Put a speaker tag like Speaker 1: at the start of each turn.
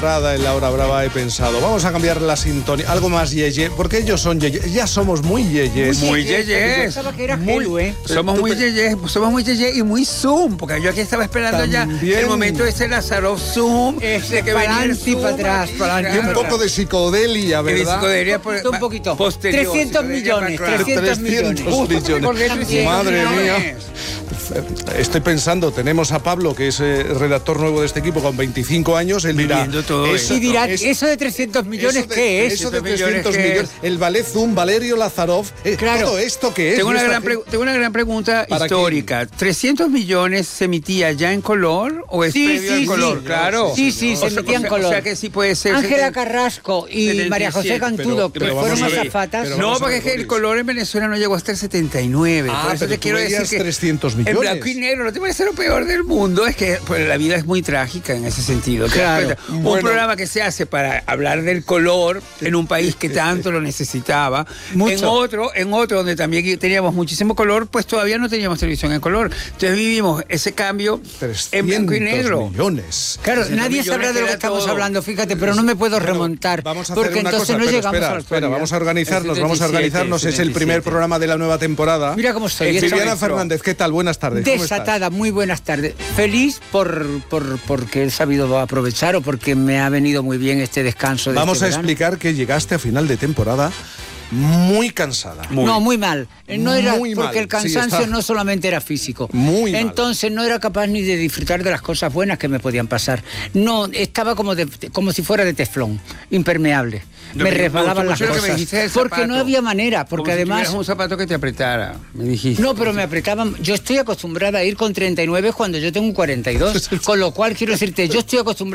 Speaker 1: En la hora brava he pensado, vamos a cambiar la sintonía, algo más yeye, porque ellos son yeye, ya somos muy yeyes.
Speaker 2: Muy yeyes. Somos muy yeyes y muy Zoom, porque yo aquí estaba esperando
Speaker 1: También.
Speaker 2: ya el momento de ese Lázaro Zoom, de que venía el Zoom,
Speaker 3: para atrás, para
Speaker 1: Y un poco de psicodelia,
Speaker 2: de
Speaker 1: ¿verdad?
Speaker 2: psicodelia
Speaker 3: Un poquito.
Speaker 2: posterior.
Speaker 3: 300 millones, 300 millones.
Speaker 1: Madre mía. Estoy pensando, tenemos a Pablo, que es redactor nuevo de este equipo, con 25 años, él dirá...
Speaker 3: Y dirá, ¿eso de 300 millones qué es?
Speaker 1: Eso de 300 millones, el ballet Zoom, Valerio Lazarov,
Speaker 3: Claro.
Speaker 1: ¿todo esto qué es?
Speaker 2: Tengo una gran pregunta histórica. ¿300 millones se emitía ya en color o es previo al color?
Speaker 3: Sí.
Speaker 2: Claro.
Speaker 3: Sí, se emitía en color.
Speaker 2: O sea que sí puede ser.
Speaker 3: Ángela Carrasco y
Speaker 2: 77,
Speaker 3: María José Cantudo, que
Speaker 1: pero
Speaker 3: fueron
Speaker 1: vamos a ver,
Speaker 3: azafatas.
Speaker 1: pero
Speaker 2: No,
Speaker 1: vamos a
Speaker 2: porque
Speaker 1: ver,
Speaker 2: es que el
Speaker 1: Boris.
Speaker 2: color en Venezuela no llegó hasta el 79. Por eso
Speaker 1: pero
Speaker 2: te
Speaker 1: tú
Speaker 2: quiero decir
Speaker 1: veías
Speaker 2: que
Speaker 1: 300 millones.
Speaker 2: en blanco y negro, ¿no te parece lo peor del mundo? Es que pues, la vida es muy trágica en ese sentido. ¿Te das cuenta? Un programa que se hace para hablar del color en un país que tanto lo necesitaba.
Speaker 3: Mucho.
Speaker 2: En otro donde también teníamos muchísimo color, pues todavía no teníamos televisión en color. Entonces vivimos ese cambio en blanco y negro.
Speaker 1: millones.
Speaker 3: Claro,
Speaker 2: 300
Speaker 3: nadie sabrá de lo que
Speaker 2: era
Speaker 3: estamos
Speaker 2: todo.
Speaker 3: hablando, fíjate, pero no me puedo remontar.
Speaker 1: Vamos a hacer
Speaker 3: porque
Speaker 1: una
Speaker 3: entonces
Speaker 1: cosa,
Speaker 3: no
Speaker 1: pero
Speaker 3: llegamos a la
Speaker 1: espera,
Speaker 3: actualidad.
Speaker 1: vamos a organizarnos,
Speaker 2: El 77,
Speaker 1: es el primer
Speaker 2: 77.
Speaker 1: programa de la nueva temporada.
Speaker 3: Mira cómo estoy.
Speaker 1: Viviana Fernández, ¿qué tal? Buenas tardes. ¿Cómo estás?
Speaker 3: Desatada, muy buenas tardes. Feliz porque he sabido aprovechar o porque me ha venido muy bien este descanso de
Speaker 1: Vamos
Speaker 3: este
Speaker 1: a
Speaker 3: verano.
Speaker 1: explicar que llegaste a final de temporada muy cansada.
Speaker 3: No, muy mal. No era
Speaker 1: Muy mal.
Speaker 3: porque el
Speaker 1: Sí,
Speaker 3: cansancio
Speaker 1: está.
Speaker 3: no solamente era físico.
Speaker 1: Muy mal.
Speaker 3: Entonces no era capaz ni de disfrutar de las cosas buenas que me podían pasar. No, estaba como si fuera de teflón, impermeable.
Speaker 2: No,
Speaker 3: Me
Speaker 2: me
Speaker 3: resbalaban las
Speaker 2: gustó mucho lo que me
Speaker 3: cosas.
Speaker 2: dijiste del
Speaker 3: Porque no
Speaker 2: zapato.
Speaker 3: había manera, porque
Speaker 2: Como si
Speaker 3: además...
Speaker 2: tuvieras un zapato que te apretara, me dijiste.
Speaker 3: No, pero me apretaban. Yo estoy acostumbrada a ir con 39 cuando yo tengo un 42. Con lo cual, quiero decirte, yo estoy acostumbrada